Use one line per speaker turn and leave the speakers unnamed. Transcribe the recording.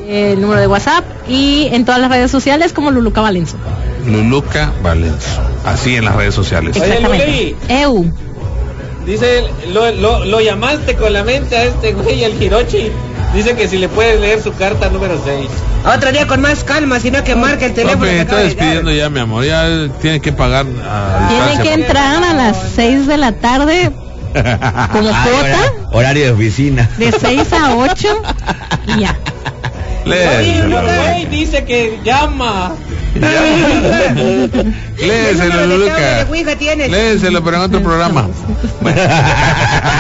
el número de WhatsApp, y en todas las redes sociales como Luluca Valenzo.
Luluca Valenzo, así en las redes sociales.
Exactamente. Eu.
Dice, lo llamaste con la mente a este güey, el Hirochi. Dice que si le puedes leer su carta número 6.
Otro día con más calma, sino que marque el teléfono.
Me está despidiendo ya, mi amor. Ya tiene que pagar.
Tiene que entrar a las 6 de la tarde como cuota.
Horario de oficina.
De 6 a 8 y ya.
Güey, dice que llama.
Léeselo, Luluca. Léeselo, pero en otro programa.